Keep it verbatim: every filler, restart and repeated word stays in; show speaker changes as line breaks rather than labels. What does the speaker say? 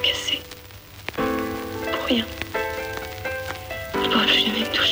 cassé. Pour rien. Je ne pourrai plus jamais me toucher.